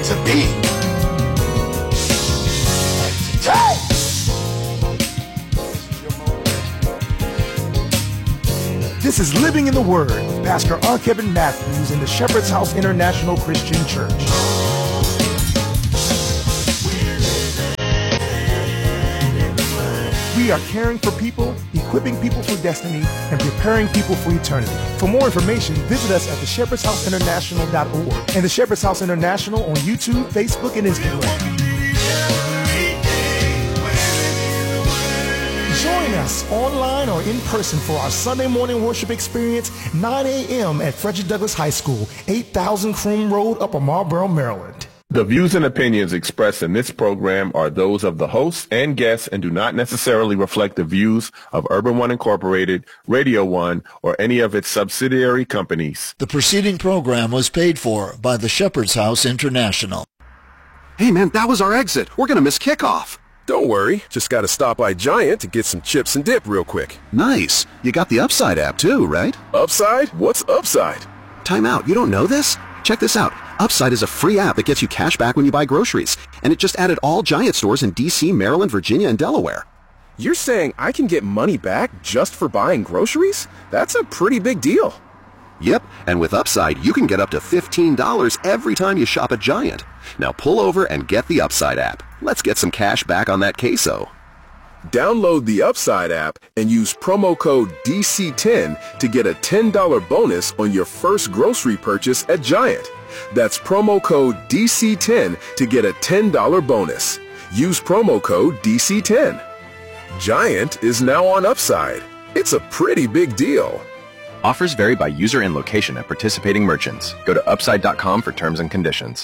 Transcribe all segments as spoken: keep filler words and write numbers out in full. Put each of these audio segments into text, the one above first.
to be. Hey! This is Living in the Word with Pastor R. Kevin Matthews in the Shepherd's House International Christian Church. We are caring for people, equipping people for destiny, and preparing people for eternity. For more information, visit us at the shepherds house international dot org and the Shepherd's House International on YouTube, Facebook, and Instagram. Join us online or in person for our Sunday morning worship experience, nine a.m. at Frederick Douglass High School, eight thousand Croom Road, Upper Marlboro, Maryland. The views and opinions expressed in this program are those of the hosts and guests and do not necessarily reflect the views of Urban One Incorporated, Radio One, or any of its subsidiary companies. The preceding program was paid for by the Shepherd's House International. Hey man, that was our exit. We're going to miss kickoff. Don't worry. Just got to stop by Giant to get some chips and dip real quick. Nice. You got the Upside app too, right? Upside? What's Upside? Time out. You don't know this? Check this out. Upside is a free app that gets you cash back when you buy groceries. And it just added all Giant stores in D C, Maryland, Virginia, and Delaware. You're saying I can get money back just for buying groceries? That's a pretty big deal. Yep, and with Upside, you can get up to fifteen dollars every time you shop at Giant. Now pull over and get the Upside app. Let's get some cash back on that queso. Download the Upside app and use promo code D C ten to get a ten dollars bonus on your first grocery purchase at Giant. That's promo code D C ten to get a ten dollars bonus. Use promo code D C ten. Giant is now on Upside. It's a pretty big deal. Offers vary by user and location at participating merchants. Go to upside dot com for terms and conditions.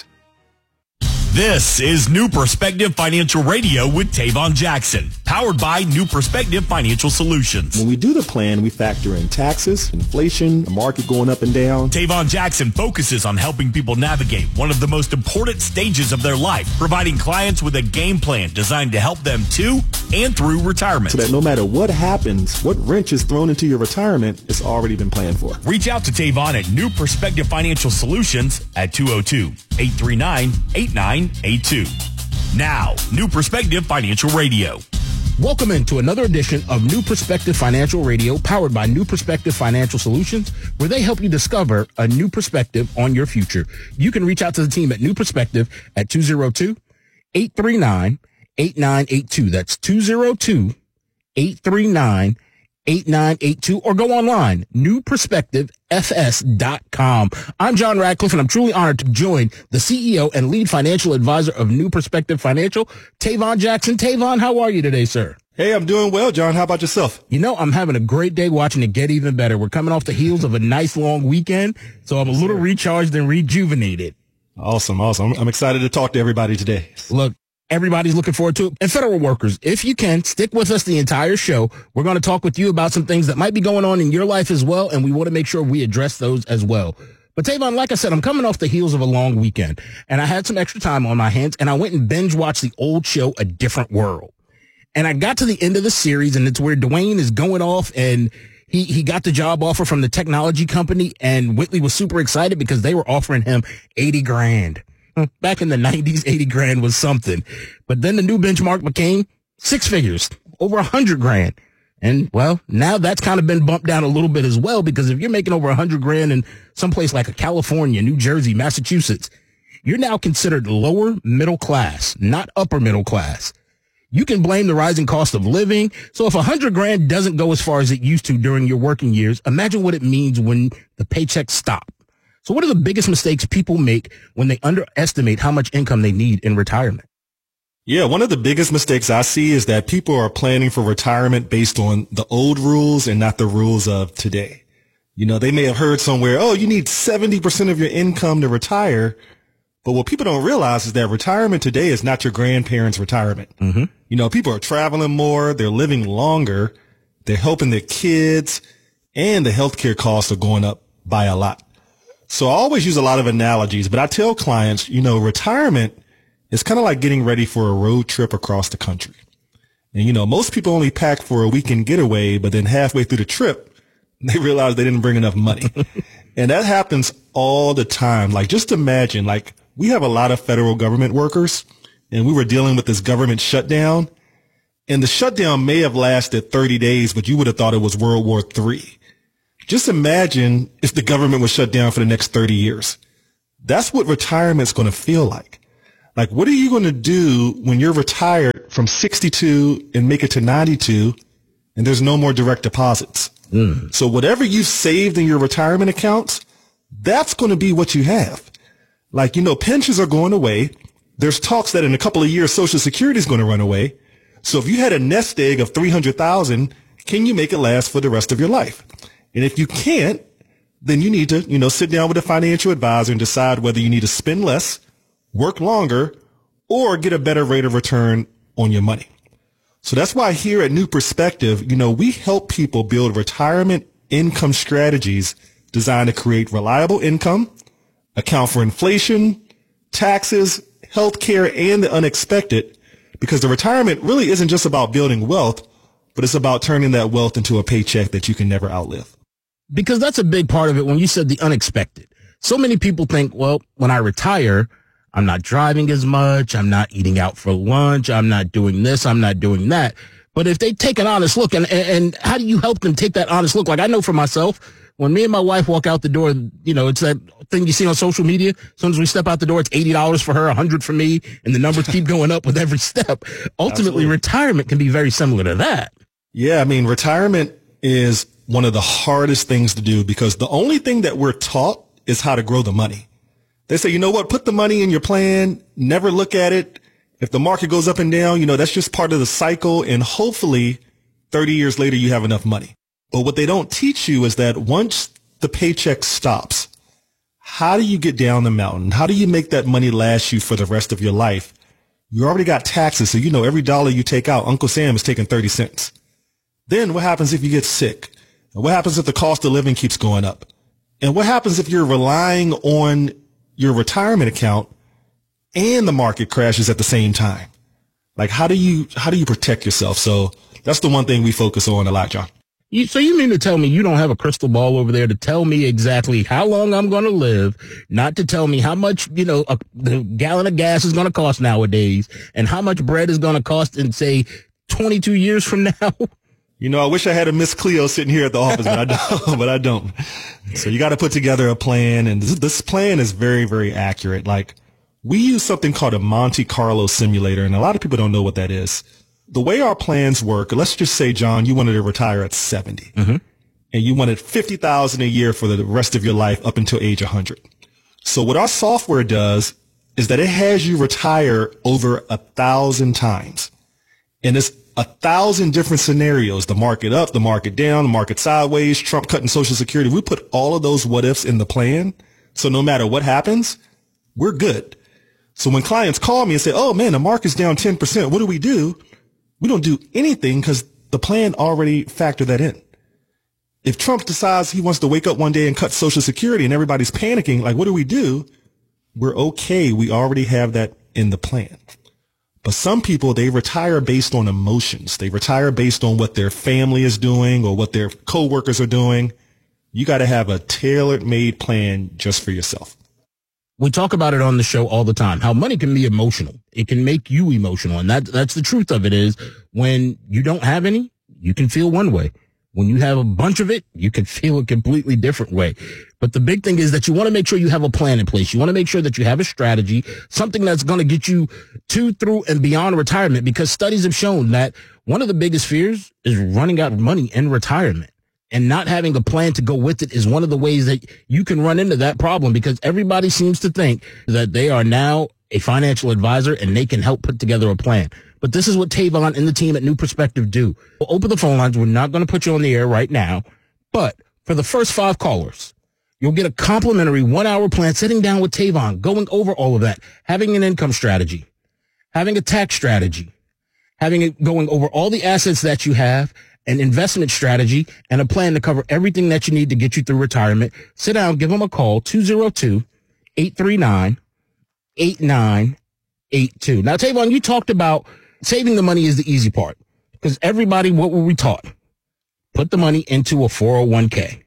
This is New Perspective Financial Radio with Tavon Jackson, powered by New Perspective Financial Solutions. When we do the plan, we factor in taxes, inflation, the market going up and down. Tavon Jackson focuses on helping people navigate one of the most important stages of their life, providing clients with a game plan designed to help them to and through retirement. So that no matter what happens, what wrench is thrown into your retirement, it's already been planned for. Reach out to Tavon at New Perspective Financial Solutions at two oh two, eight three nine, eight nine eight two. Now, New Perspective Financial Radio. Welcome into another edition of New Perspective Financial Radio, powered by New Perspective Financial Solutions, where they help you discover a new perspective on your future. You can reach out to the team at New Perspective at two oh two, eight three nine, eight nine eight two. That's two oh two, eight three nine, eight nine eight two, or go online, new perspective f s dot com. I'm John Radcliffe, and I'm truly honored to join the C E O and lead financial advisor of New Perspective Financial, Tavon Jackson. Tavon, how are you today, sir? Hey, I'm doing well, John. How about yourself? You know, I'm having a great day watching it get even better. We're coming off the heels of a nice long weekend, so I'm a little recharged and rejuvenated. Awesome, awesome. I'm excited to talk to everybody today. Look, everybody's looking forward to it. And federal workers, if you can, stick with us the entire show. We're going to talk with you about some things that might be going on in your life as well, and we want to make sure we address those as well. But Tavon, like I said, I'm coming off the heels of a long weekend, and I had some extra time on my hands, and I went and binge watched the old show, A Different World. And I got to the end of the series, and it's where Dwayne is going off, and he, he got the job offer from the technology company, and Whitley was super excited because they were offering him eighty grand. Back in the nineties, eighty grand was something. But then the new benchmark became six figures, over a hundred grand. And well, now that's kind of been bumped down a little bit as well, because if you're making over a hundred grand in someplace like a California, New Jersey, Massachusetts, you're now considered lower middle class, not upper middle class. You can blame the rising cost of living. So if a hundred grand doesn't go as far as it used to during your working years, imagine what it means when the paychecks stop. So what are the biggest mistakes people make when they underestimate how much income they need in retirement? Yeah, one of the biggest mistakes I see is that people are planning for retirement based on the old rules and not the rules of today. You know, they may have heard somewhere, oh, you need seventy percent of your income to retire. But what people don't realize is that retirement today is not your grandparents' retirement. Mm-hmm. You know, people are traveling more, they're living longer, they're helping their kids, and the healthcare costs are going up by a lot. So I always use a lot of analogies, but I tell clients, you know, retirement is kind of like getting ready for a road trip across the country. And, you know, most people only pack for a weekend getaway, but then halfway through the trip, they realize they didn't bring enough money. And that happens all the time. Like, just imagine, like, we have a lot of federal government workers, and we were dealing with this government shutdown. And the shutdown may have lasted thirty days, but you would have thought it was World War Three. Just imagine if the government was shut down for the next thirty years. That's what retirement's going to feel like. Like, what are you going to do when you're retired from sixty-two and make it to ninety-two and there's no more direct deposits? Mm. So whatever you've saved in your retirement accounts, that's going to be what you have. Like, you know, pensions are going away. There's talks that in a couple of years, Social Security is going to run away. So if you had a nest egg of three hundred thousand, can you make it last for the rest of your life? And if you can't, then you need to, you know, sit down with a financial advisor and decide whether you need to spend less, work longer, or get a better rate of return on your money. So that's why here at New Perspective, you know, we help people build retirement income strategies designed to create reliable income, account for inflation, taxes, healthcare, and the unexpected, because the retirement really isn't just about building wealth, but it's about turning that wealth into a paycheck that you can never outlive. Because that's a big part of it when you said the unexpected. So many people think, well, when I retire, I'm not driving as much. I'm not eating out for lunch. I'm not doing this. I'm not doing that. But if they take an honest look, and, and, and how do you help them take that honest look? Like, I know for myself, when me and my wife walk out the door, you know, it's that thing you see on social media. As soon as we step out the door, it's eighty dollars for her, one hundred for me, and the numbers keep going up with every step. Ultimately, Absolutely. Retirement can be very similar to that. Yeah, I mean, retirement is one of the hardest things to do because the only thing that we're taught is how to grow the money. They say, you know what, put the money in your plan, never look at it. If the market goes up and down, you know, that's just part of the cycle. And hopefully thirty years later, you have enough money. But what they don't teach you is that once the paycheck stops, how do you get down the mountain? How do you make that money last you for the rest of your life? You already got taxes. So, you know, every dollar you take out, Uncle Sam is taking thirty cents. Then what happens if you get sick? And what happens if the cost of living keeps going up? And what happens if you're relying on your retirement account and the market crashes at the same time? Like, how do you, how do you protect yourself? So that's the one thing we focus on a lot, John. You, so you mean to tell me you don't have a crystal ball over there to tell me exactly how long I'm going to live, not to tell me how much, you know, a, the gallon of gas is going to cost nowadays and how much bread is going to cost in, say, twenty-two years from now? You know, I wish I had a Miss Cleo sitting here at the office, but I don't. But I don't. So you got to put together a plan, and this, this plan is very, very accurate. Like, we use something called a Monte Carlo simulator, and a lot of people don't know what that is. The way our plans work, let's just say, John, you wanted to retire at seventy, mm-hmm. and you wanted fifty thousand dollars a year for the rest of your life up until age one hundred. So what our software does is that it has you retire over a thousand times, and it's a thousand different scenarios, the market up, the market down, the market sideways, Trump cutting Social Security. We put all of those what ifs in the plan. So no matter what happens, we're good. So when clients call me and say, oh man, the market's down ten percent, what do we do? We don't do anything because the plan already factored that in. If Trump decides he wants to wake up one day and cut Social Security and everybody's panicking, like, what do we do? We're okay. We already have that in the plan. But some people, they retire based on emotions. They retire based on what their family is doing or what their coworkers are doing. You got to have a tailor-made plan just for yourself. We talk about it on the show all the time, how money can be emotional. It can make you emotional. And that, that's the truth of it is when you don't have any, you can feel one way. When you have a bunch of it, you can feel a completely different way. But the big thing is that you want to make sure you have a plan in place. You want to make sure that you have a strategy, something that's going to get you to, through, and beyond retirement, because studies have shown that one of the biggest fears is running out of money in retirement. And not having a plan to go with it is one of the ways that you can run into that problem, because everybody seems to think that they are now a financial advisor and they can help put together a plan. But this is what Tavon and the team at New Perspective do. We'll open the phone lines. We're not going to put you on the air right now. But for the first five callers, you'll get a complimentary one-hour plan sitting down with Tavon, going over all of that, having an income strategy, having a tax strategy, having it going over all the assets that you have, an investment strategy, and a plan to cover everything that you need to get you through retirement. Sit down, give them a call, two oh two, eight three nine, eight nine eight two. Now, Tavon, you talked about saving the money is the easy part, because everybody, what were we taught? Put the money into a four oh one k.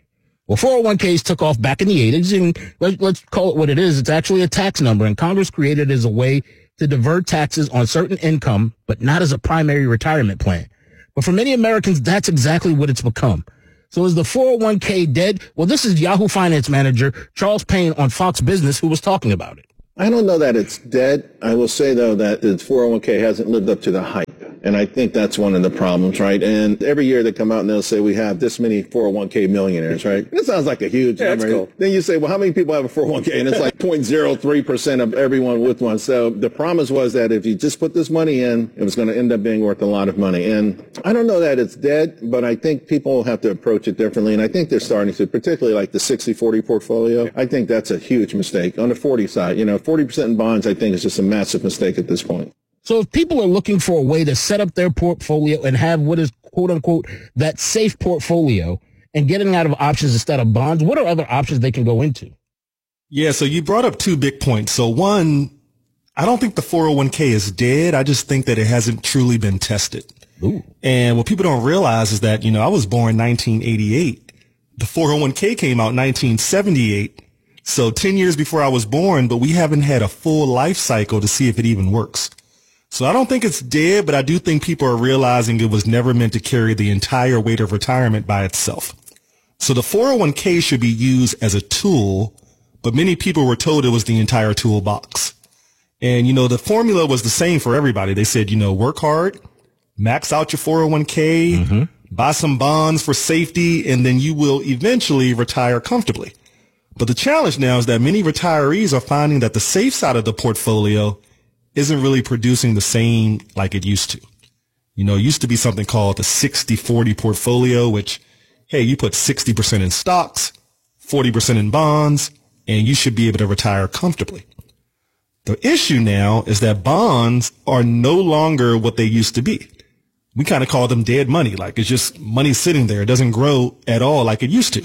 Well, four oh one k's took off back in the eighties, and let, let's call it what it is. It's actually a tax number, and Congress created it as a way to divert taxes on certain income, but not as a primary retirement plan. But for many Americans, that's exactly what it's become. So is the four oh one k dead? Well, this is Yahoo Finance Manager Charles Payne on Fox Business who was talking about it. I don't know that it's dead. I will say, though, that the four oh one k hasn't lived up to the hype. And I think that's one of the problems, right? And every year they come out and they'll say we have this many four oh one k millionaires, right? It sounds like a huge yeah, number. Cool. Then you say, well, how many people have a four oh one k? And it's like zero point zero three percent of everyone with one. So the promise was that if you just put this money in, it was going to end up being worth a lot of money. And I don't know that it's dead, but I think people have to approach it differently. And I think they're starting to, particularly like the sixty forty portfolio. I think that's a huge mistake. On the forty side, you know, forty percent in bonds, I think is just a massive mistake at this point. So if people are looking for a way to set up their portfolio and have what is, quote unquote, that safe portfolio and getting out of options instead of bonds, what are other options they can go into? Yeah, so you brought up two big points. So one, I don't think the four oh one k is dead. I just think that it hasn't truly been tested. Ooh. And what people don't realize is that, you know, I was born nineteen eighty-eight. The four oh one k came out nineteen seventy-eight. So ten years before I was born, but we haven't had a full life cycle to see if it even works. So I don't think it's dead, but I do think people are realizing it was never meant to carry the entire weight of retirement by itself. So the four oh one k should be used as a tool, but many people were told it was the entire toolbox. And, you know, the formula was the same for everybody. They said, you know, work hard, max out your four oh one k, mm-hmm. buy some bonds for safety, and then you will eventually retire comfortably. But the challenge now is that many retirees are finding that the safe side of the portfolio isn't really producing the same like it used to. You know, it used to be something called the sixty forty portfolio, which, hey, you put sixty percent in stocks, forty percent in bonds, and you should be able to retire comfortably. The issue now is that bonds are no longer what they used to be. We kind of call them dead money. Like it's just money sitting there. It doesn't grow at all like it used to.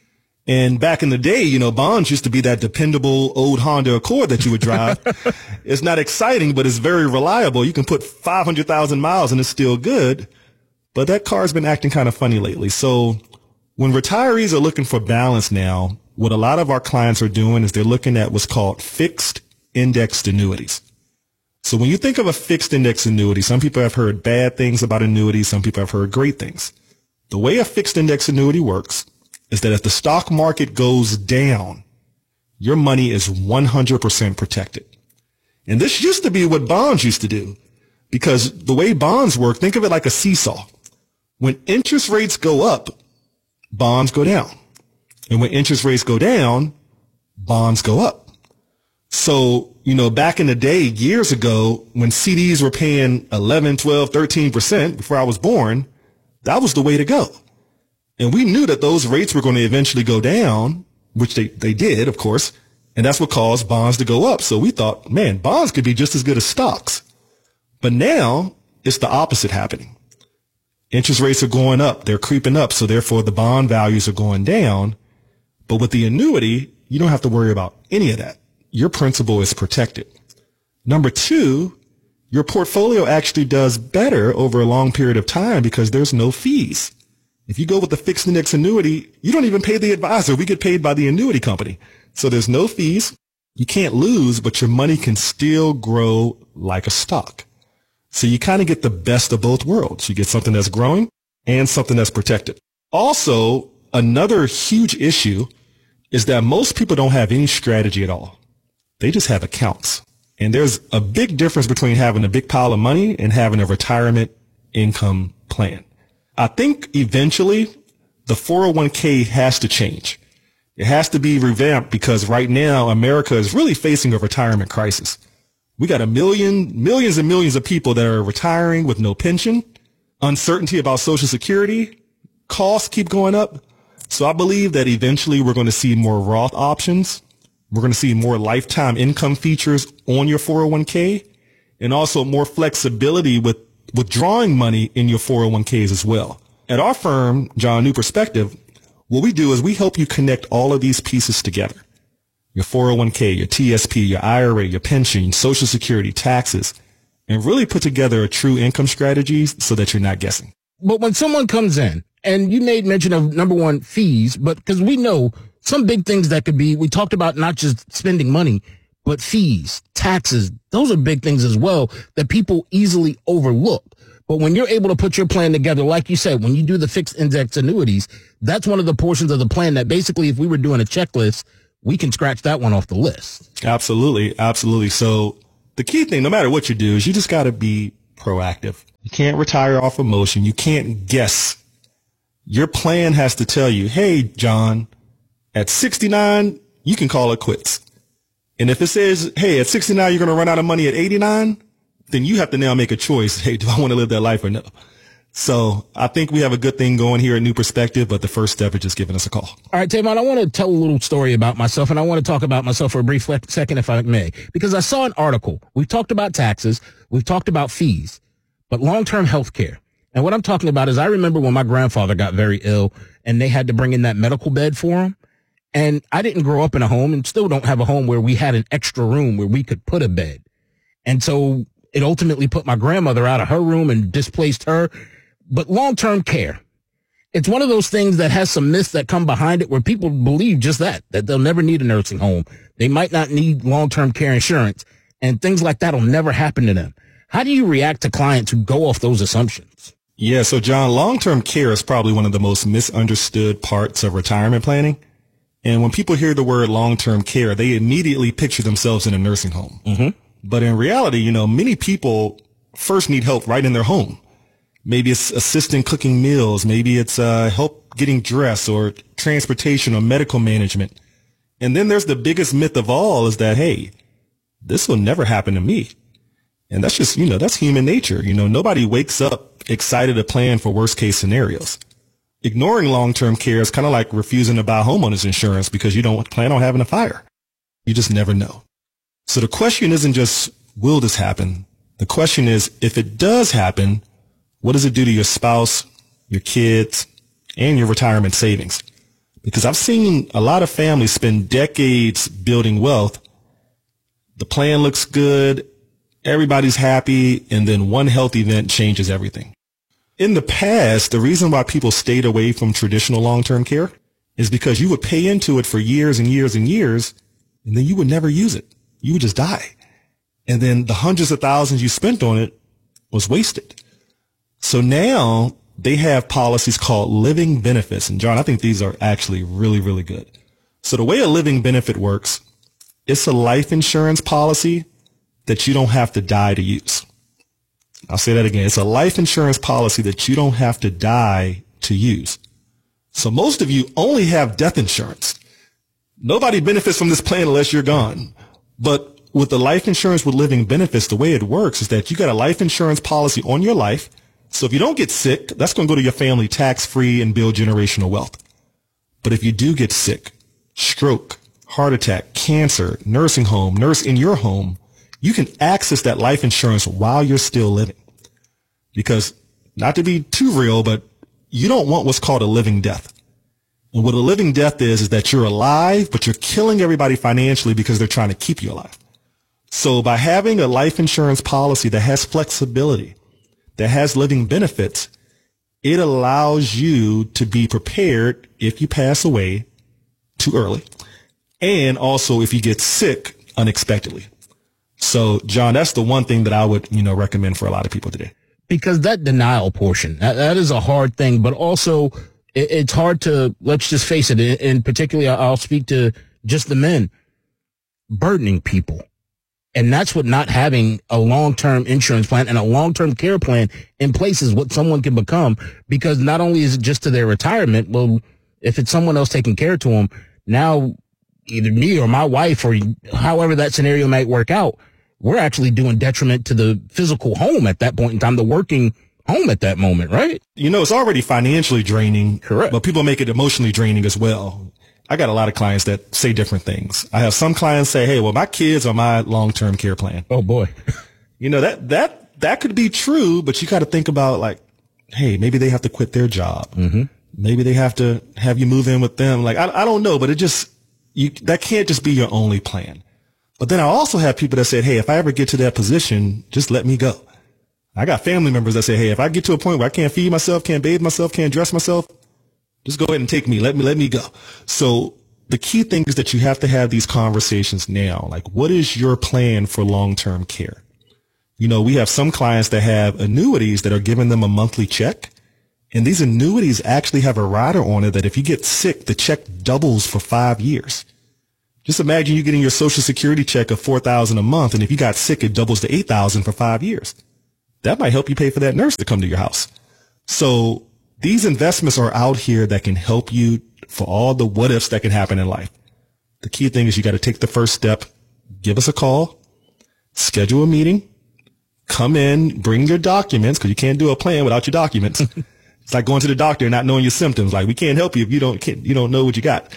And back in the day, you know, bonds used to be that dependable old Honda Accord that you would drive. It's not exciting, but it's very reliable. You can put five hundred thousand miles and it's still good. But that car's been acting kind of funny lately. So when retirees are looking for balance now, what a lot of our clients are doing is they're looking at what's called fixed indexed annuities. So when you think of a fixed index annuity, some people have heard bad things about annuities. Some people have heard great things. The way a fixed index annuity works is that if the stock market goes down, your money is one hundred percent protected. And this used to be what bonds used to do, because the way bonds work, think of it like a seesaw. When interest rates go up, bonds go down. And when interest rates go down, bonds go up. So, you know, back in the day, years ago, when C Ds were paying eleven, twelve, thirteen percent before I was born, that was the way to go. And we knew that those rates were going to eventually go down, which they, they did, of course. And that's what caused bonds to go up. So we thought, man, bonds could be just as good as stocks. But now it's the opposite happening. Interest rates are going up. They're creeping up. So therefore the bond values are going down. But with the annuity, you don't have to worry about any of that. Your principal is protected. Number two, your portfolio actually does better over a long period of time because there's no fees. If you go with the fixed index annuity, you don't even pay the advisor. We get paid by the annuity company. So there's no fees. You can't lose, but your money can still grow like a stock. So you kind of get the best of both worlds. You get something that's growing and something that's protected. Also, another huge issue is that most people don't have any strategy at all. They just have accounts. And there's a big difference between having a big pile of money and having a retirement income plan. I think eventually the four oh one k has to change. It has to be revamped because right now America is really facing a retirement crisis. We got a million, millions and millions of people that are retiring with no pension, uncertainty about Social Security, costs keep going up. So I believe that eventually we're going to see more Roth options. We're going to see more lifetime income features on your four oh one k and also more flexibility with withdrawing money in your four oh one k's as well. At our firm, John New Perspective, what we do is we help you connect all of these pieces together. Your four oh one k, your T S P, your I R A, your pension, Social Security, taxes, and really put together a true income strategy so that you're not guessing. But when someone comes in And you made mention of, number one, fees, but because we know some big things that could be, we talked about not just spending money, but fees, taxes. Those are big things as well that people easily overlook. But when you're able to put your plan together, like you said, when you do the fixed index annuities, that's one of the portions of the plan that basically, if we were doing a checklist, we can scratch that one off the list. Absolutely. Absolutely. So the key thing, no matter what you do, is you just got to be proactive. You can't retire off emotion. You can't guess. Your plan has to tell you, hey, John, at sixty-nine, you can call it quits. And if it says, hey, at sixty-nine, you're going to run out of money at eighty-nine, then you have to now make a choice. Hey, do I want to live that life or no? So I think we have a good thing going here at New Perspective, but the first step is just giving us a call. All right, Tavon, I want to tell a little story about myself, and I want to talk about myself for a brief second, if I may, because I saw an article. We've talked about taxes. We've talked about fees, but long-term health care. And what I'm talking about is I remember when my grandfather got very ill and they had to bring in that medical bed for him. And I didn't grow up in a home and still don't have a home where we had an extra room where we could put a bed. And so it ultimately put my grandmother out of her room and displaced her. But long-term care, it's one of those things that has some myths that come behind it where people believe just that, that they'll never need a nursing home. They might not need long-term care insurance, and things like that will never happen to them. How do you react to clients who go off those assumptions? Yeah, so John, long-term care is probably one of the most misunderstood parts of retirement planning. And when people hear the word long-term care, they immediately picture themselves in a nursing home. Mm-hmm. But in reality, you know, many people first need help right in their home. Maybe it's assisting cooking meals. Maybe it's uh, help getting dressed or transportation or medical management. And then there's the biggest myth of all is that, hey, this will never happen to me. And that's just, you know, that's human nature. You know, nobody wakes up excited to plan for worst case scenarios. Ignoring long-term care is kind of like refusing to buy homeowners insurance because you don't plan on having a fire. You just never know. So the question isn't just, will this happen? The question is, if it does happen, what does it do to your spouse, your kids, and your retirement savings? Because I've seen a lot of families spend decades building wealth. The plan looks good. Everybody's happy. And then one health event changes everything. In the past, the reason why people stayed away from traditional long-term care is because you would pay into it for years and years and years, and then you would never use it. You would just die. And then the hundreds of thousands you spent on it was wasted. So now they have policies called living benefits. And John, I think these are actually really, really good. So the way a living benefit works, it's a life insurance policy that you don't have to die to use. I'll say that again. It's a life insurance policy that you don't have to die to use. So most of you only have death insurance. Nobody benefits from this plan unless you're gone. But with the life insurance with living benefits, the way it works is that you got a life insurance policy on your life. So if you don't get sick, that's going to go to your family tax-free and build generational wealth. But if you do get sick, stroke, heart attack, cancer, nursing home, nurse in your home, you can access that life insurance while you're still living. Because, not to be too real, but you don't want what's called a living death. And what a living death is, is that you're alive, but you're killing everybody financially because they're trying to keep you alive. So by having a life insurance policy that has flexibility, that has living benefits, it allows you to be prepared if you pass away too early, and also if you get sick unexpectedly. So, John, that's the one thing that I would, you know, recommend for a lot of people today. Because that denial portion, that, that is a hard thing, but also it, it's hard to, let's just face it, and particularly I'll speak to just the men, burdening people. And that's what not having a long-term insurance plan and a long-term care plan in place is what someone can become, because not only is it just to their retirement, well, if it's someone else taking care to them, now either me or my wife or however that scenario might work out, we're actually doing detriment to the physical home at that point in time, the working home at that moment, right? You know, it's already financially draining. Correct. But people make it emotionally draining as well. I got a lot of clients that say different things. I have some clients say, hey, well, my kids are my long-term care plan. Oh, boy. You know, that, that, that could be true, but you got to think about like, hey, maybe they have to quit their job. Mm-hmm. Maybe they have to have you move in with them. Like, I, I don't know, but it just, you, that can't just be your only plan. But then I also have people that said, hey, if I ever get to that position, just let me go. I got family members that say, hey, if I get to a point where I can't feed myself, can't bathe myself, can't dress myself, just go ahead and take me. Let me, let me go. So the key thing is that you have to have these conversations now. Like, what is your plan for long-term care? You know, we have some clients that have annuities that are giving them a monthly check. And these annuities actually have a rider on it that if you get sick, the check doubles for five years. Just imagine you getting your Social Security check of four thousand dollars a month. And if you got sick, it doubles to eight thousand dollars for five years. That might help you pay for that nurse to come to your house. So these investments are out here that can help you for all the what ifs that can happen in life. The key thing is you got to take the first step. Give us a call, schedule a meeting, come in, bring your documents, because you can't do a plan without your documents. It's like going to the doctor and not knowing your symptoms. Like, we can't help you if you don't, can't, you don't know what you got.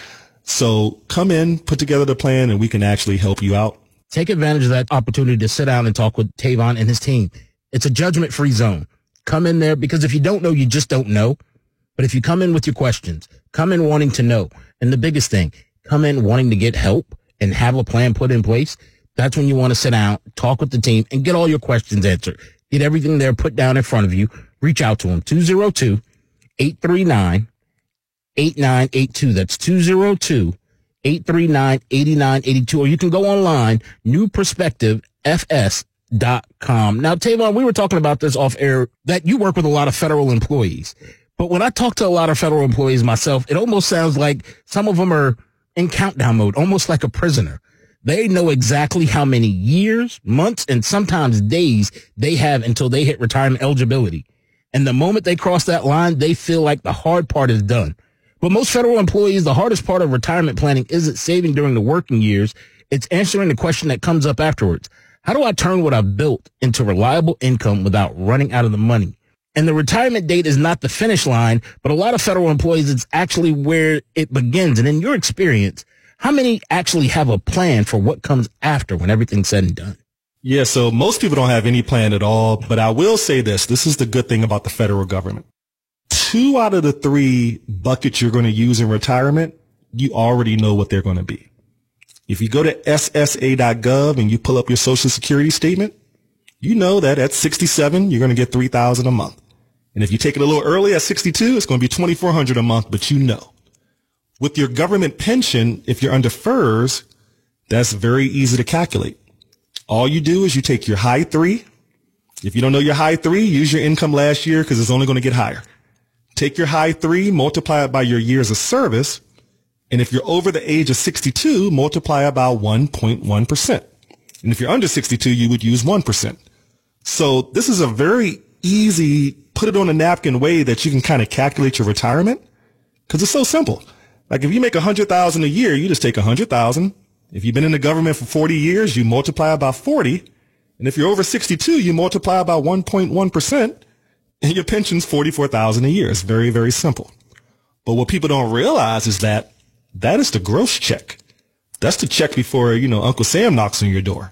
So come in, put together the plan, and we can actually help you out. Take advantage of that opportunity to sit down and talk with Tavon and his team. It's a judgment-free zone. Come in there, because if you don't know, you just don't know. But if you come in with your questions, come in wanting to know. And the biggest thing, come in wanting to get help and have a plan put in place. That's when you want to sit down, talk with the team, and get all your questions answered. Get everything there put down in front of you. Reach out to them, two oh two, eight three nine, eight nine eight two. That's two oh two, eight three nine, eight nine eight two. Or you can go online, new perspective f s dot com. Now, Tavon, we were talking about this off air, that you work with a lot of federal employees. But when I talk to a lot of federal employees myself, it almost sounds like some of them are in countdown mode, almost like a prisoner. They know exactly how many years, months, and sometimes days they have until they hit retirement eligibility. And the moment they cross that line, they feel like the hard part is done. But most federal employees, the hardest part of retirement planning isn't saving during the working years. It's answering the question that comes up afterwards. How do I turn what I've built into reliable income without running out of the money? And the retirement date is not the finish line, but a lot of federal employees, it's actually where it begins. And in your experience, how many actually have a plan for what comes after when everything's said and done? Yeah, so most people don't have any plan at all, but I will say this. This is the good thing about the federal government. Two out of the three buckets you're going to use in retirement, you already know what they're going to be. If you go to S S A dot gov and you pull up your Social Security statement, you know that at sixty-seven, you're going to get three thousand dollars a month. And if you take it a little early at sixty-two, it's going to be twenty-four hundred dollars a month, but you know. With your government pension, if you're under F E R S, that's very easy to calculate. All you do is you take your high three. If you don't know your high three, use your income last year because it's only going to get higher. Take your high three, multiply it by your years of service. And if you're over the age of sixty-two, multiply about one point one percent. And if you're under sixty-two, you would use one percent. So this is a very easy, put it on a napkin way that you can kind of calculate your retirement because it's so simple. Like if you make one hundred thousand dollars a year, you just take one hundred thousand dollars. If you've been in the government for forty years, you multiply by forty. And if you're over sixty-two, you multiply by one point one percent. And your pension's forty-four thousand dollars a year. It's very, very simple. But what people don't realize is that that is the gross check. That's the check before, you know, Uncle Sam knocks on your door.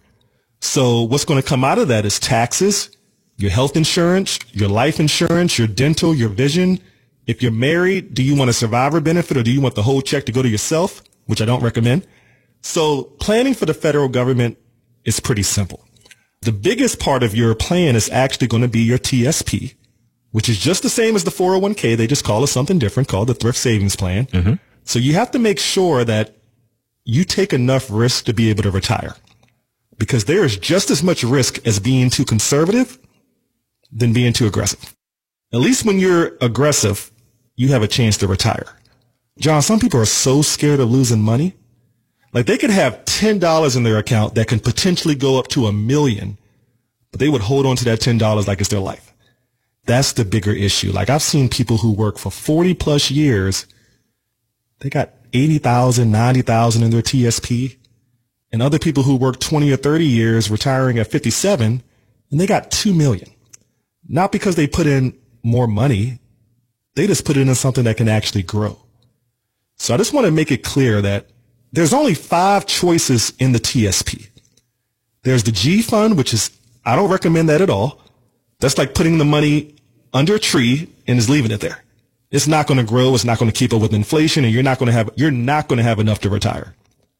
So what's going to come out of that is taxes, your health insurance, your life insurance, your dental, your vision. If you're married, do you want a survivor benefit or do you want the whole check to go to yourself, which I don't recommend? So planning for the federal government is pretty simple. The biggest part of your plan is actually going to be your T S P, which is just the same as the four oh one k. They just call it something different called the Thrift Savings Plan. Mm-hmm. So you have to make sure that you take enough risk to be able to retire because there is just as much risk as being too conservative than being too aggressive. At least when you're aggressive, you have a chance to retire. John, some people are so scared of losing money. Like they could have ten dollars in their account that can potentially go up to a million, but they would hold on to that ten dollars like it's their life. That's the bigger issue. Like I've seen people who work for forty plus years. They got eighty thousand, ninety thousand in their T S P, and other people who work twenty or thirty years retiring at fifty-seven and they got two million. Not because they put in more money. They just put it in something that can actually grow. So I just want to make it clear that there's only five choices in the T S P. There's the G fund, which is, I don't recommend that at all. That's like putting the money under a tree and just leaving it there. It's not going to grow. It's not going to keep up with inflation and you're not going to have, you're not going to have enough to retire.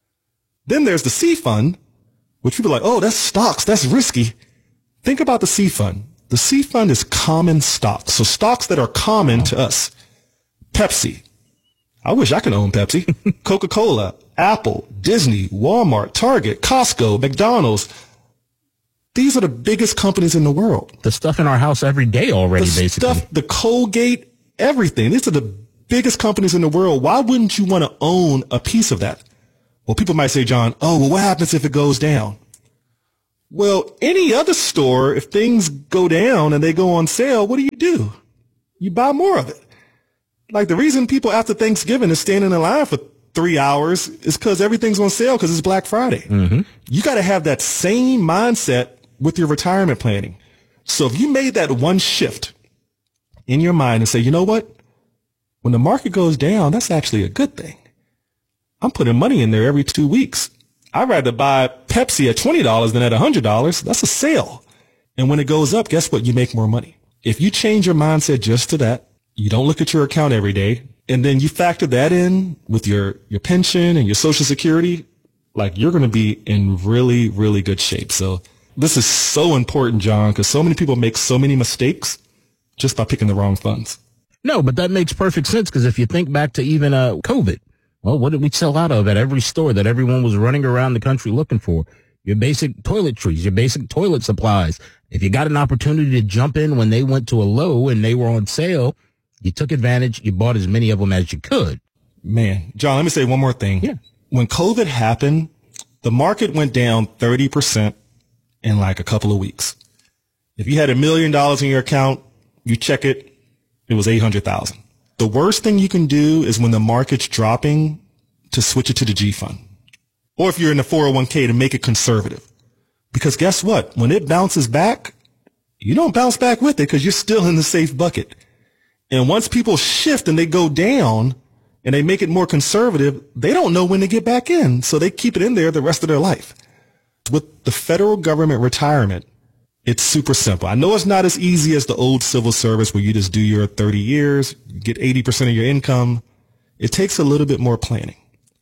Then there's the C fund, which people are like, oh, that's stocks. That's risky. Think about the C fund. The C fund is common stocks. So stocks that are common to us. Pepsi. I wish I could own Pepsi. Coca-Cola, Apple, Disney, Walmart, Target, Costco, McDonald's. These are the biggest companies in the world. The stuff in our house every day already, the basically. Stuff, the Colgate, everything. These are the biggest companies in the world. Why wouldn't you want to own a piece of that? Well, people might say, John, oh, well, what happens if it goes down? Well, any other store, if things go down and they go on sale, what do you do? You buy more of it. Like the reason people after Thanksgiving is standing in line for three hours is because everything's on sale because it's Black Friday. Mm-hmm. You got to have that same mindset with your retirement planning. So if you made that one shift in your mind and say, you know what? When the market goes down, that's actually a good thing. I'm putting money in there every two weeks. I'd rather buy Pepsi at twenty dollars than at one hundred dollars. That's a sale. And when it goes up, guess what? You make more money. If you change your mindset just to that, you don't look at your account every day, and then you factor that in with your, your pension and your Social Security, like you're going to be in really, really good shape. So this is so important, John, because so many people make so many mistakes just by picking the wrong funds. No, but that makes perfect sense because if you think back to even uh, COVID, well, what did we sell out of at every store that everyone was running around the country looking for? Your basic toiletries, your basic toilet supplies. If you got an opportunity to jump in when they went to a low and they were on sale, you took advantage. You bought as many of them as you could. Man, John, let me say one more thing. Yeah. When COVID happened, the market went down thirty percent in like a couple of weeks. If you had a million dollars in your account, you check it, it was eight hundred thousand. The worst thing you can do is when the market's dropping to switch it to the G fund. Or if you're in the four oh one k to make it conservative. Because guess what? When it bounces back, you don't bounce back with it because you're still in the safe bucket. And once people shift and they go down and they make it more conservative, they don't know when to get back in. So they keep it in there the rest of their life. With the federal government retirement, it's super simple. I know it's not as easy as the old civil service where you just do your thirty years, you get eighty percent of your income. It takes a little bit more planning.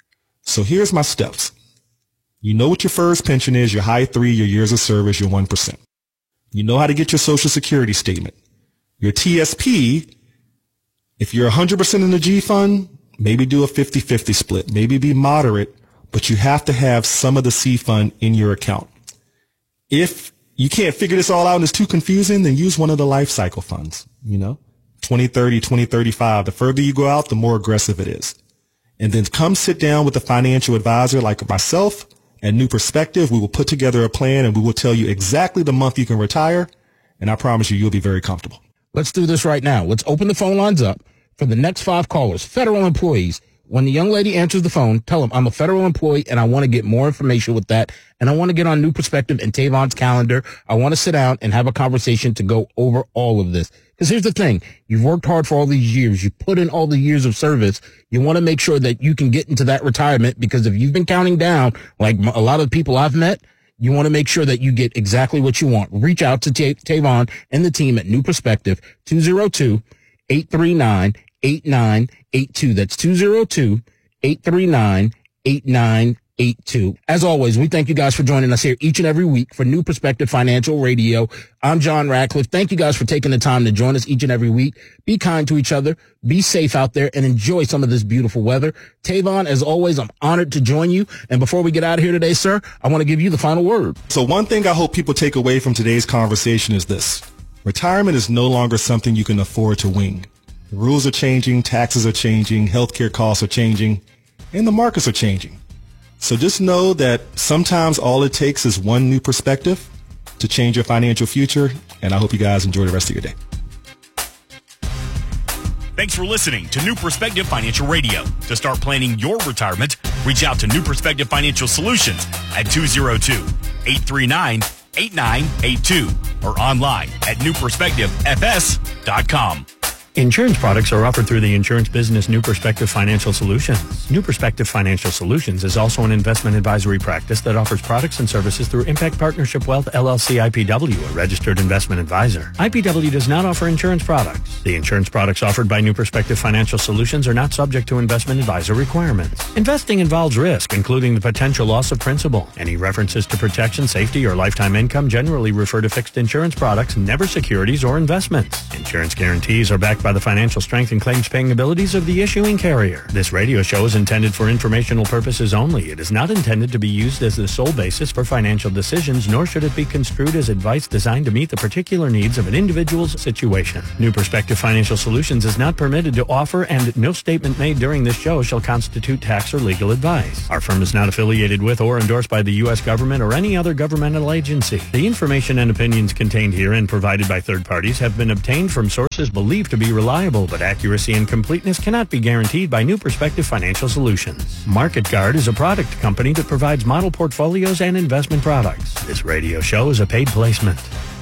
So here's my steps. You know what your first pension is, your high three, your years of service, your one percent. You know how to get your Social Security statement. Your T S P, if you're one hundred percent in the G fund, maybe do a fifty-fifty split, maybe be moderate, but you have to have some of the C fund in your account. If you can't figure this all out and it's too confusing, then use one of the life cycle funds, you know, twenty thirty, twenty thirty-five. The further you go out, the more aggressive it is. And then come sit down with a financial advisor like myself and New Perspective. We will put together a plan and we will tell you exactly the month you can retire. And I promise you, you'll be very comfortable. Let's do this right now. Let's open the phone lines up for the next five callers, federal employees. When the young lady answers the phone, tell them I'm a federal employee and I want to get more information with that. And I want to get on New Perspective and Tavon's calendar. I want to sit down and have a conversation to go over all of this. Because here's the thing. You've worked hard for all these years. You put in all the years of service. You want to make sure that you can get into that retirement because if you've been counting down, like a lot of the people I've met, you want to make sure that you get exactly what you want. Reach out to T- Tavon and the team at New Perspective, two oh two, eight three nine, eight nine eight two. That's two oh two, eight three nine, eight nine eight two. As always, we thank you guys for joining us here each and every week for New Perspective Financial Radio. I'm John Radcliffe. Thank you guys for taking the time to join us each and every week. Be kind to each other. Be safe out there and enjoy some of this beautiful weather. Tavon, as always, I'm honored to join you. And before we get out of here today, sir, I want to give you the final word. So one thing I hope people take away from today's conversation is this. Retirement is no longer something you can afford to wing. The rules are changing, taxes are changing, healthcare costs are changing, and the markets are changing. So just know that sometimes all it takes is one new perspective to change your financial future, and I hope you guys enjoy the rest of your day. Thanks for listening to New Perspective Financial Radio. To start planning your retirement, reach out to New Perspective Financial Solutions at two oh two, eight three nine, eight nine eight two or online at new perspective f s dot com. Insurance products are offered through the insurance business New Perspective Financial Solutions. New Perspective Financial Solutions is also an investment advisory practice that offers products and services through Impact Partnership Wealth L L C I P W, a registered investment advisor. I P W does not offer insurance products. The insurance products offered by New Perspective Financial Solutions are not subject to investment advisor requirements. Investing involves risk, including the potential loss of principal. Any references to protection, safety, or lifetime income generally refer to fixed insurance products, never securities or investments. Insurance guarantees are backed by the financial strength and claims-paying abilities of the issuing carrier. This radio show is intended for informational purposes only. It is not intended to be used as the sole basis for financial decisions, nor should it be construed as advice designed to meet the particular needs of an individual's situation. New Perspective Financial Solutions is not permitted to offer, and no statement made during this show shall constitute tax or legal advice. Our firm is not affiliated with or endorsed by the U S government or any other governmental agency. The information and opinions contained herein provided by third parties have been obtained from sources believed to be reliable, but accuracy and completeness cannot be guaranteed by New Perspective Financial Solutions. Market Guard is a product company that provides model portfolios and investment products. This radio show is a paid placement.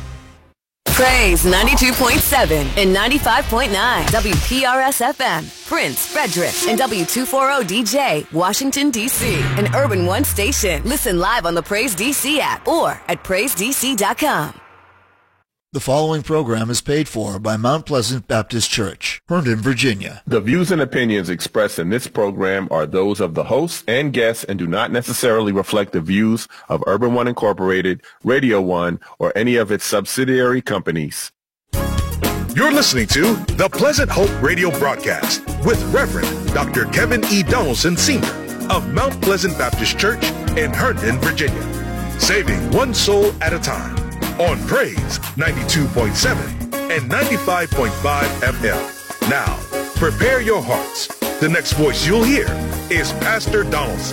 Praise ninety-two point seven and ninety-five point nine W P R S F M, Prince, Frederick, and W two forty D J, Washington, D C, an Urban One station. Listen live on the Praise D C app or at praise d c dot com. The following program is paid for by Mount Pleasant Baptist Church, Herndon, Virginia. The views and opinions expressed in this program are those of the hosts and guests and do not necessarily reflect the views of Urban One Incorporated, Radio One, or any of its subsidiary companies. You're listening to the Pleasant Hope Radio broadcast with Reverend Doctor Kevin E. Donaldson, Senior of Mount Pleasant Baptist Church in Herndon, Virginia, saving one soul at a time. On Praise ninety-two point seven and ninety-five point five F M. Now, prepare your hearts. The next voice you'll hear is Pastor Donaldson.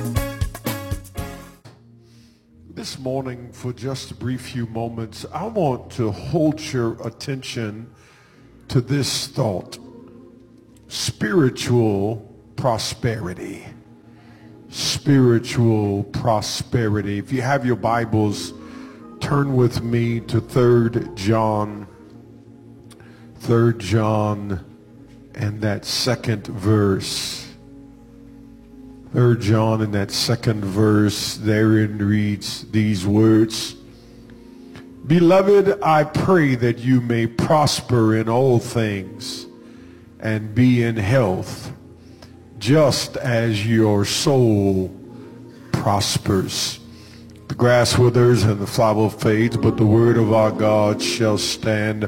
This morning, for just a brief few moments, I want to hold your attention to this thought: spiritual prosperity. Spiritual prosperity. If you have your Bibles, turn with me to Third John, Third John, and that second verse. Third John and that second verse, therein reads these words: Beloved, I pray that you may prosper in all things and be in health, just as your soul prospers. The grass withers and the flower fades, but the word of our God shall stand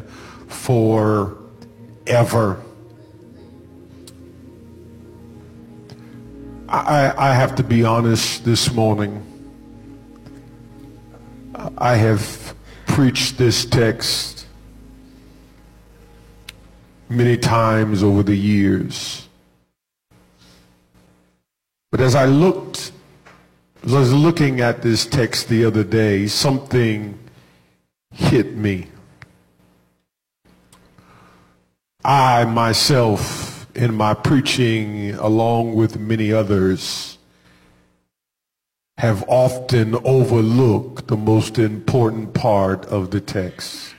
forever. I, I have to be honest this morning. I have preached this text many times over the years. But as I looked As I was looking at this text the other day, something hit me. I myself, in my preaching, along with many others, have often overlooked the most important part of the text.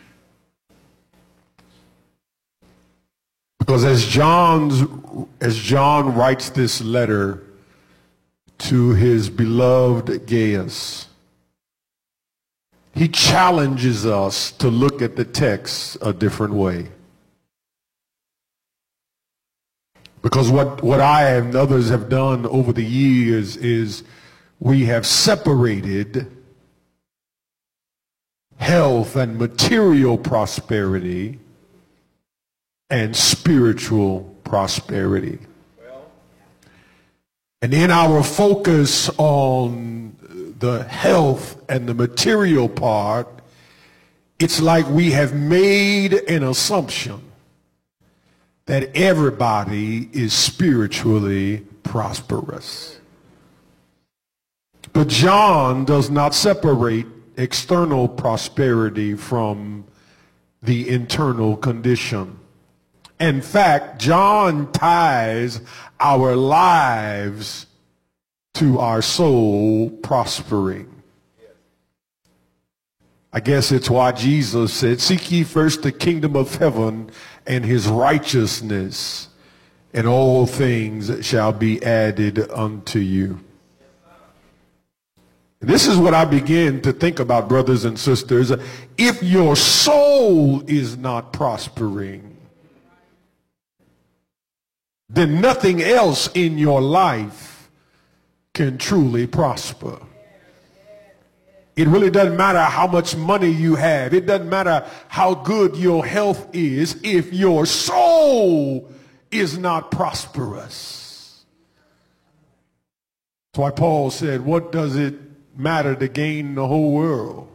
Because as John's, as John writes this letter to his beloved Gaius, he challenges us to look at the text a different way. Because what, what I and others have done over the years is we have separated health and material prosperity and spiritual prosperity. And in our focus on the health and the material part, it's like we have made an assumption that everybody is spiritually prosperous. But John does not separate external prosperity from the internal condition. In fact, John ties our lives to our soul prospering. I guess it's why Jesus said, seek ye first the kingdom of heaven and his righteousness, and all things shall be added unto you. This is what I begin to think about, brothers and sisters. If your soul is not prospering, then nothing else in your life can truly prosper. It really doesn't matter how much money you have. It doesn't matter how good your health is if your soul is not prosperous. That's why Paul said, what does it matter to gain the whole world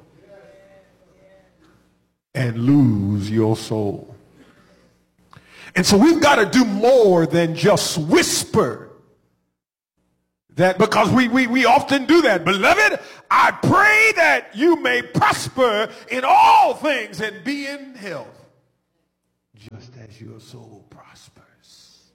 and lose your soul? And so we've got to do more than just whisper that, because we, we, we often do that. Beloved, I pray that you may prosper in all things and be in health, just as your soul prospers.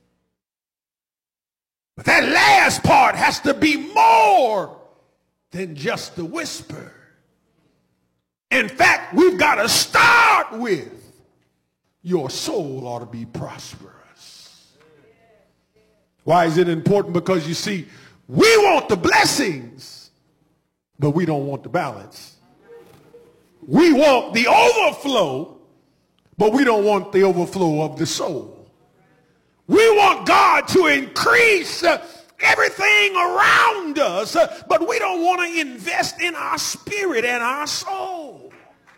But that last part has to be more than just the whisper. In fact, we've got to start with your soul ought to be prosperous. Why is it important? Because you see, we want the blessings, but we don't want the balance. We want the overflow, but we don't want the overflow of the soul. We want God to increase uh, everything around us, uh, but we don't want to invest in our spirit and our soul.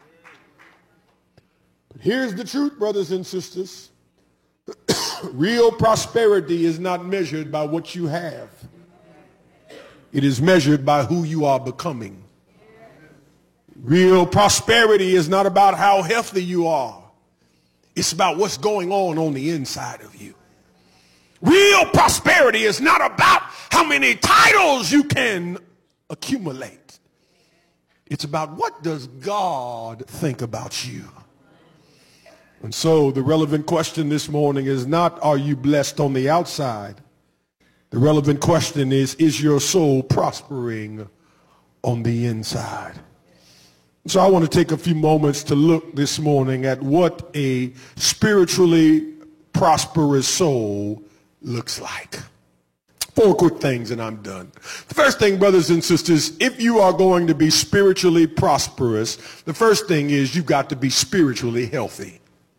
But here's the truth, brothers and sisters. Real prosperity is not measured by what you have. It is measured by who you are becoming. Real prosperity is not about how healthy you are. It's about what's going on on the inside of you. Real prosperity is not about how many titles you can accumulate. It's about what does God think about you. And so the relevant question this morning is not, are you blessed on the outside? The relevant question is, is your soul prospering on the inside? So I want to take a few moments to look this morning at what a spiritually prosperous soul looks like. Four quick things and I'm done. The first thing, brothers and sisters, if you are going to be spiritually prosperous, the first thing is you've got to be spiritually healthy.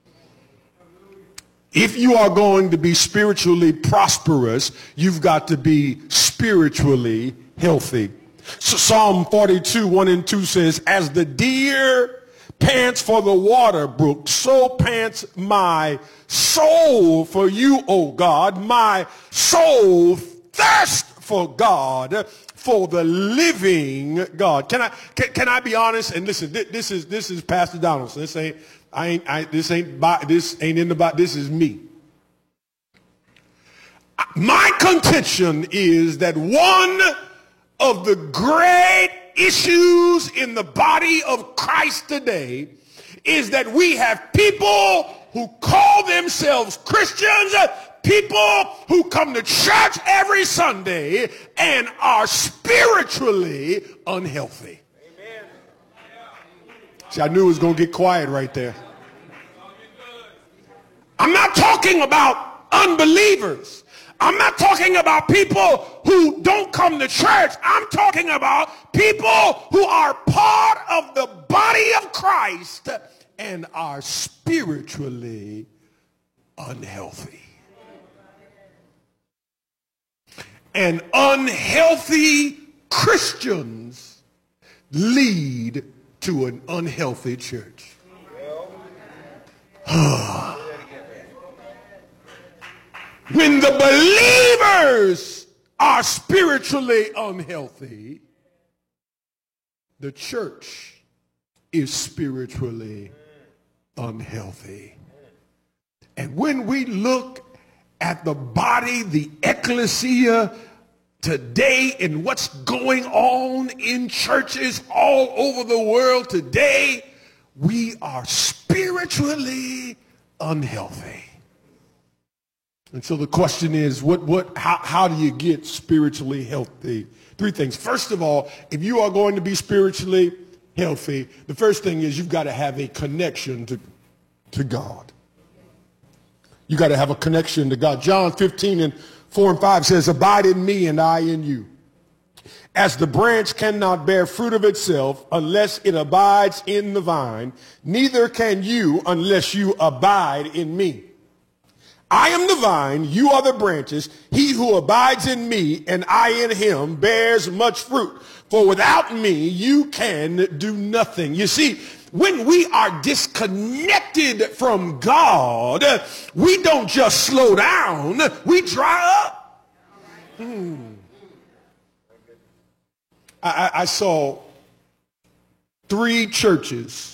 If you are going to be spiritually prosperous, you've got to be spiritually healthy. So Psalm forty-two, one and two says, as the deer pants for the water brook, so pants my soul for you, O God. My soul thirsts for God, for the living God. Can I can, can I be honest? And listen, this is this is Pastor Donaldson. This ain't I ain't I, this ain't this ain't in the Bible. This is me. My contention is that one of the great issues in the body of Christ today is that we have people who call themselves Christians, people who come to church every Sunday and are spiritually unhealthy. Amen. See, I knew it was going to get quiet right there. I'm not talking about unbelievers. I'm not talking about people who don't come to church. I'm talking about people who are part of the body of Christ and are spiritually unhealthy. And unhealthy Christians lead to an unhealthy church. When the believers are spiritually unhealthy, the church is spiritually unhealthy. And when we look at the body, the ecclesia today, and what's going on in churches all over the world today, we are spiritually unhealthy. And so the question is, what, what, how, how do you get spiritually healthy? Three things. First of all, if you are going to be spiritually healthy, the first thing is you've got to have a connection to, to God. You got to have a connection to God. John fifteen and four and five says, abide in me and I in you. As the branch cannot bear fruit of itself unless it abides in the vine, neither can you unless you abide in me. I am the vine, you are the branches. He who abides in me and I in him bears much fruit. For without me, you can do nothing. You see, when we are disconnected from God, we don't just slow down, we dry up. Hmm. I, I saw three churches,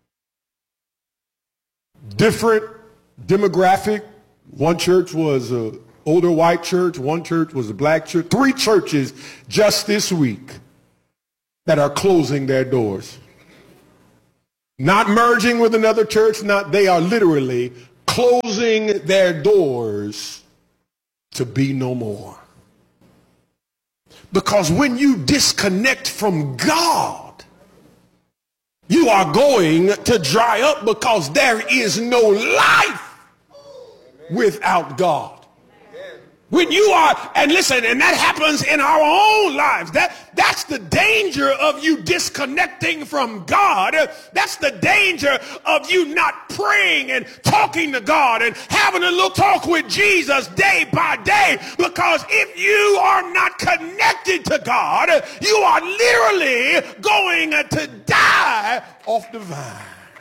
different demographic. One church was an older white church. One church was a black church. Three churches just this week that are closing their doors. Not merging with another church. Not, they are literally closing their doors to be no more. Because when you disconnect from God, you are going to dry up because there is no life without God. When you are, and listen, and that happens in our own lives. That, that's the danger of you disconnecting from God. That's the danger of you not praying and talking to God and having a little talk with Jesus day by day. Because if you are not connected to God, you are literally going to die off the vine.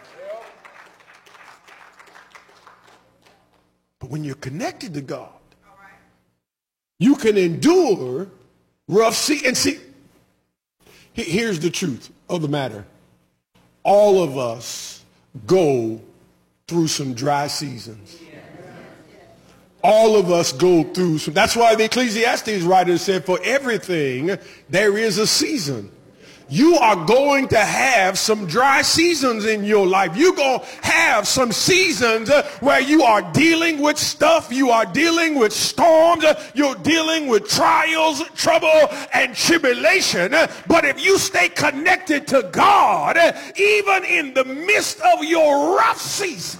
But when you're connected to God, you can endure rough sea. And see, here's the truth of the matter. All of us go through some dry seasons. All of us go through some. That's why the Ecclesiastes writer said, for everything there is a season. You are going to have some dry seasons in your life. You're going to have some seasons where you are dealing with stuff. You are dealing with storms. You're dealing with trials, trouble, and tribulation. But if you stay connected to God, even in the midst of your rough season,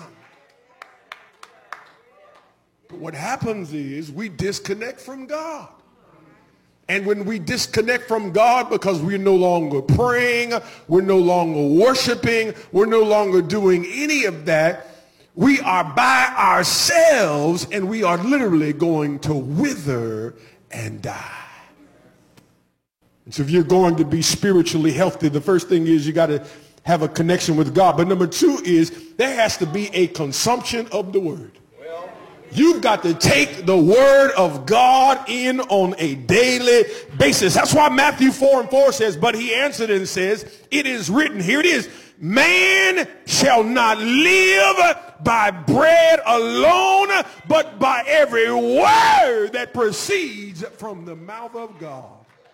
what happens is we disconnect from God. And when we disconnect from God because we're no longer praying, we're no longer worshiping, we're no longer doing any of that, we are by ourselves and we are literally going to wither and die. And so if you're going to be spiritually healthy, the first thing is you got to have a connection with God. But number two is there has to be a consumption of the word. You've got to take the word of God in on a daily basis. That's why Matthew four and four says, but he answered and says, it is written, here it is, man shall not live by bread alone, but by every word that proceeds from the mouth of God.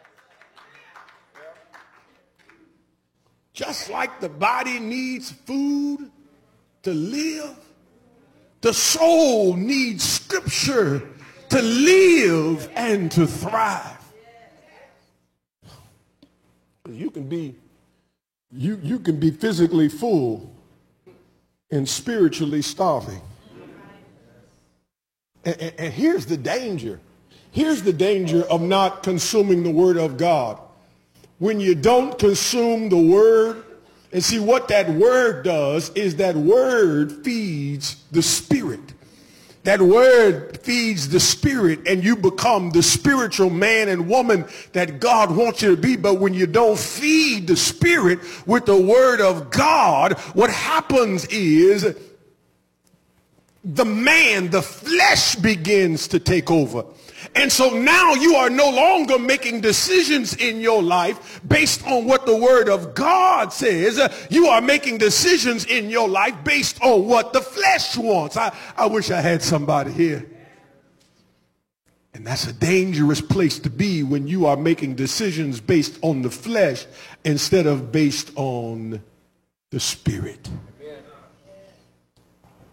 Just like the body needs food to live, the soul needs scripture to live and to thrive. You can be, you, you can be physically full and spiritually starving. And, and, and here's the danger. Here's the danger of not consuming the word of God. When you don't consume the word, and see what that word does is that word feeds the spirit. That word feeds the spirit and you become the spiritual man and woman that God wants you to be. But when you don't feed the spirit with the word of God, what happens is the man, the flesh begins to take over. And so now you are no longer making decisions in your life based on what the word of God says. You are making decisions in your life based on what the flesh wants. I, I wish I had somebody here. And that's a dangerous place to be when you are making decisions based on the flesh instead of based on the spirit.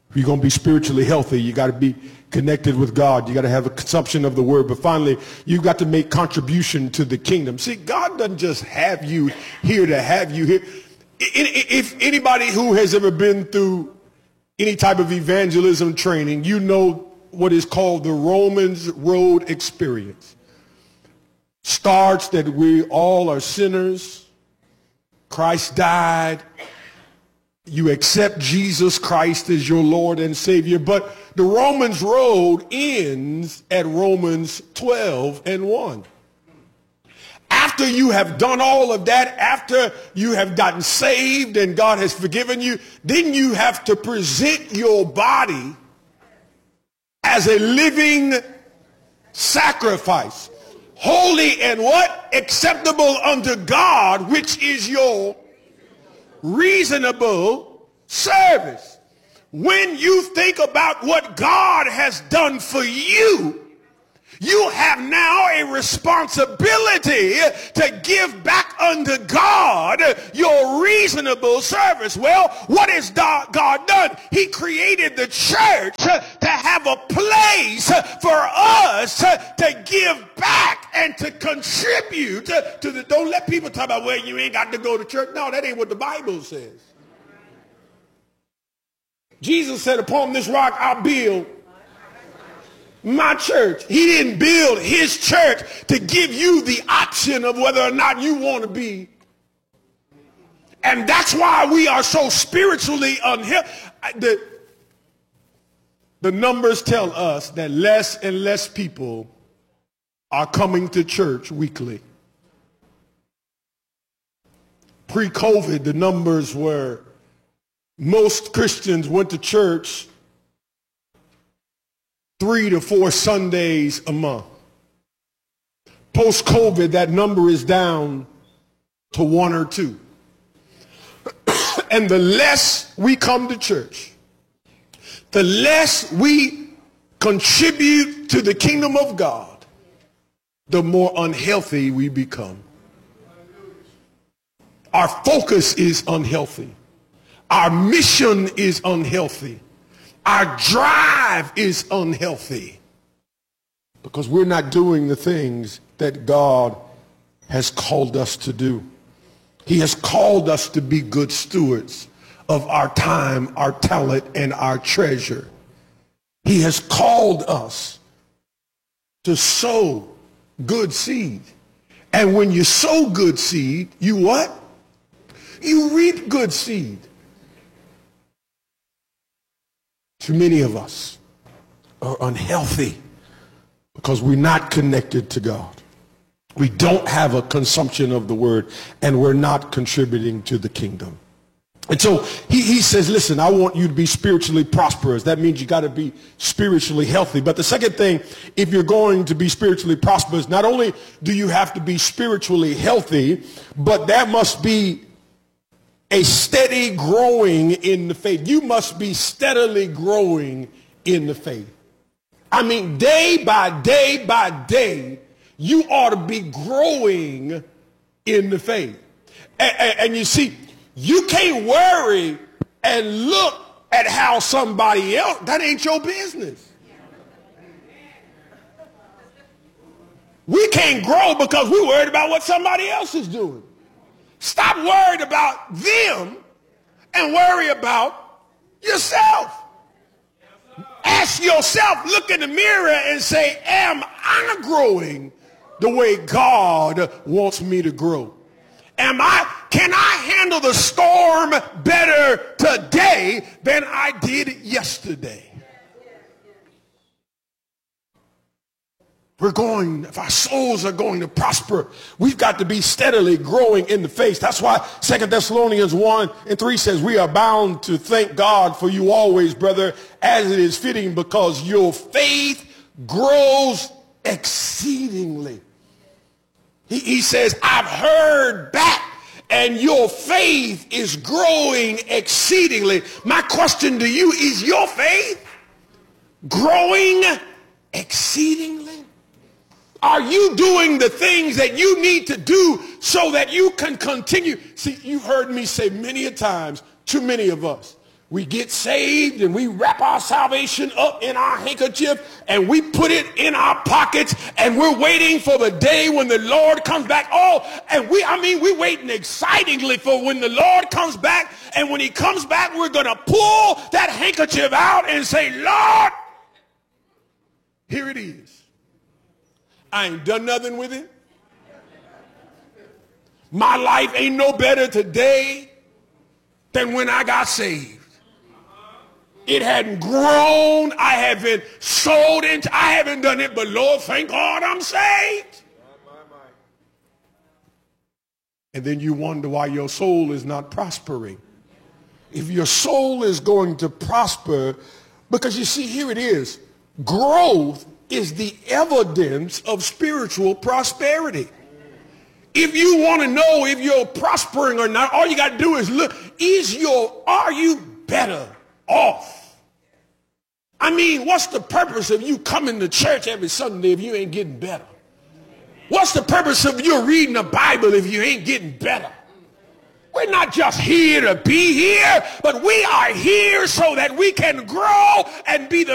If you're going to be spiritually healthy, you got to be connected with God. You got to have a consumption of the word. But finally, you've got to make contribution to the kingdom. See, God doesn't just have you here to have you here. If anybody who has ever been through any type of evangelism training, you know what is called the Romans Road experience. Starts that we all are sinners. Christ died. You accept Jesus Christ as your Lord and Savior. But the Romans Road ends at Romans twelve and one. After you have done all of that, after you have gotten saved and God has forgiven you, then you have to present your body as a living sacrifice, holy and what? Acceptable unto God, which is your reasonable service. When you think about what God has done for you, you have now a responsibility to give back unto God your reasonable service. Well, what has God done? He created the church to have a place for us to give back and to contribute to the, don't let people talk about, well, you ain't got to go to church. No, that ain't what the Bible says. Jesus said, upon this rock I'll build my church. He didn't build his church to give you the option of whether or not you want to be. And that's why we are so spiritually unhealthy. The, the numbers tell us that less and less people are coming to church weekly. Pre-COVID, the numbers were most Christians went to church three to four Sundays a month. Post-COVID, that number is down to one or two. And the less we come to church, the less we contribute to the kingdom of God, the more unhealthy we become. Our focus is unhealthy. Our mission is unhealthy. Our drive is unhealthy because we're not doing the things that God has called us to do. He has called us to be good stewards of our time, our talent, and our treasure. He has called us to sow good seed. And when you sow good seed, you what? You reap good seed. Too many of us are unhealthy because we're not connected to God. We don't have a consumption of the word, and we're not contributing to the kingdom. And so he, he says, listen, I want you to be spiritually prosperous. That means you got to be spiritually healthy. But the second thing, if you're going to be spiritually prosperous, not only do you have to be spiritually healthy, but there must be a steady growing in the faith. You must be steadily growing in the faith. I mean, day by day by day, you ought to be growing in the faith. And, and, and you see, you can't worry and look at how somebody else, that ain't your business. We can't grow because we're worried about what somebody else is doing. Stop worried about them and worry about yourself. Ask yourself, look in the mirror and say, am I growing the way God wants me to grow? Am I, can I handle the storm better today than I did yesterday? We're going, if our souls are going to prosper, we've got to be steadily growing in the faith. That's why Second Thessalonians one and three says we are bound to thank God for you always, brother, as it is fitting, because your faith grows exceedingly. He, he says, I've heard back and your faith is growing exceedingly. My question to you, is your faith growing exceedingly? Are you doing the things that you need to do so that you can continue? See, you've heard me say many a times, too many of us, We get saved and we wrap our salvation up in our handkerchief and we put it in our pockets and we're waiting for the day when the Lord comes back. Oh, and we, I mean, we're waiting excitingly for when the Lord comes back. And when he comes back, we're going to pull that handkerchief out and say, Lord, here it is. I ain't done nothing with it. My life ain't no better today than when I got saved. It hadn't grown. I haven't sold into, I haven't done it, but Lord, thank God I'm saved. And then you wonder why your soul is not prospering. If your soul is going to prosper, because you see, here it is. Growth is the evidence of spiritual prosperity. If you want to know if you're prospering or not, all you got to do is look, is your, are you better off? I mean, what's the purpose of you coming to church every Sunday if you ain't getting better? What's the purpose of you reading the Bible if you ain't getting better? We're not just here to be here, but we are here so that we can grow and be the